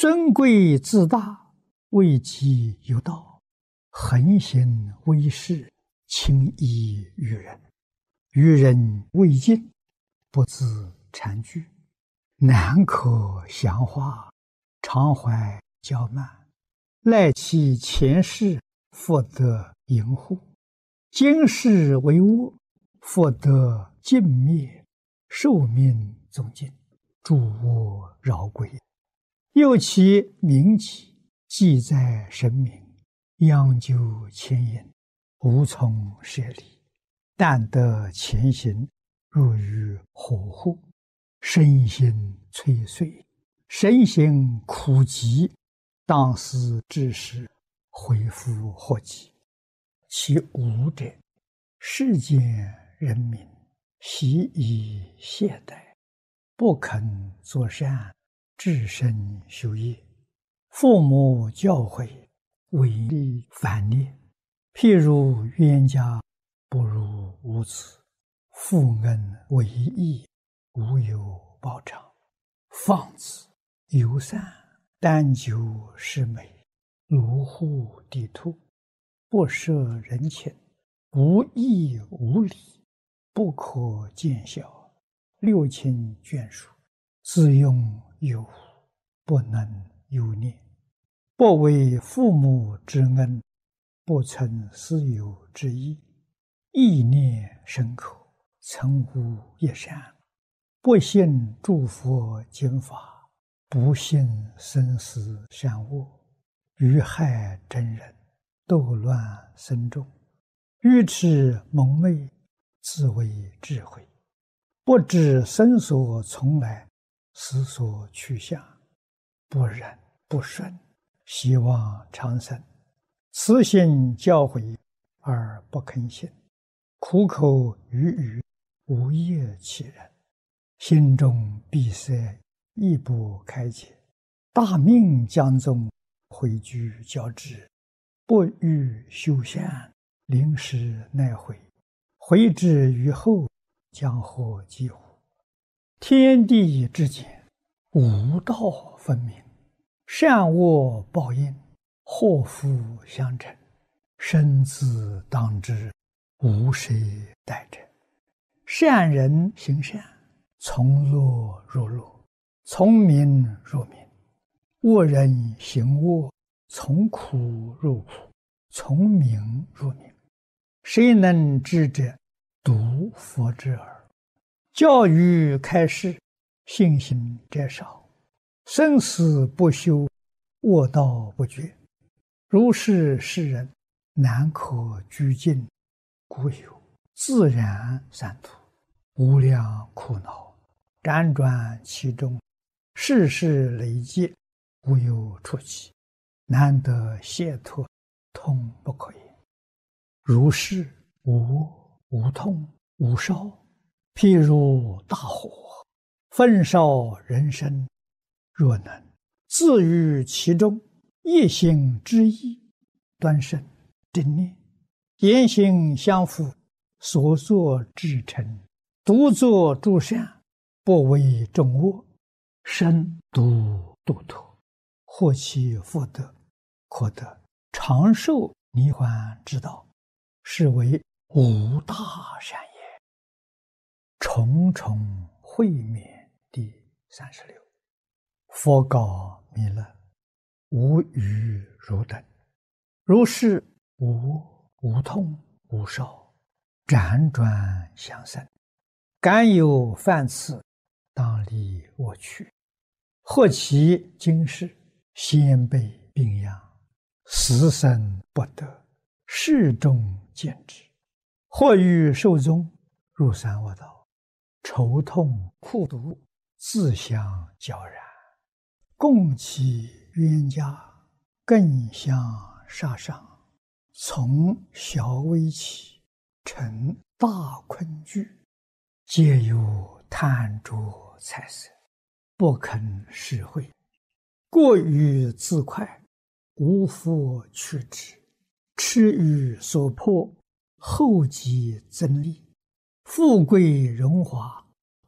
尊贵自大，位极有道，恒行威势，轻易于人，与人未尽，不自谄居，难可详化，常怀骄慢，赖其前世，复得盈护，今世为恶，复得尽灭，寿命终尽，诸恶饶归。又其名己，记在神明，央究牵引，无从舍离，但得前行，入于火户，身心摧碎，身形苦疾，当思之时，恢复祸及。其无者，世间人民习以懈怠，不肯作善，至身修业，父母教诲，违逆反逆，譬如冤家不如无子，父恩为义，无有报偿，放子游散，单求是美，罗户地兔，不摄人情，无义无礼，不可见效，六亲眷属，自用有无，不能有念，不为父母之恩，不存私有之意，意念深刻，曾无一善，不信诸佛经法，不信生死善恶，愚害真人，斗乱僧众，愚痴蒙昧，自为智慧，不知生所从来，死所去向，不忍不顺，希望长生，慈心教诲而不肯信，苦口语语，无业其人，心中闭塞，亦不开解，大命将终，回居交织，不欲修善，临时奈悔，回之于后，将获几乎？天地之间，无道分明，善恶报应，祸福相承，生自当之，无谁代者。善人行善，从乐入乐，从名入名；恶人行恶，从苦入苦，从名入名。谁能知者？独佛之耳。教育开示，信心者少，生死不休，恶道不绝。如是世人，难可居尽，故有自然三途，无量苦恼，辗转其中，世事累积，无有出期，难得解脱，痛不可言。如是无无痛无烧，譬如大火，焚烧人身，若能自于其中，一心之意，端慎正念，言行相符，所作至诚，独作诸善，不为众恶，身独度脱，获其福德，可得长寿涅槃之道，是为无大善也。重重会面第36。佛告弥勒：无余汝等，如是无无痛无烧，辗转相生，敢有犯次，当离我去。或其今世，先辈病殃，死生不得，世众见之；或欲寿终，入三恶道，愁痛苦毒，自相交然，共其冤家，更相杀伤，从小危起，成大困惧，皆有贪着财色，不肯施惠，过于自快，无复去之，痴于所迫，后继增利，富贵荣华，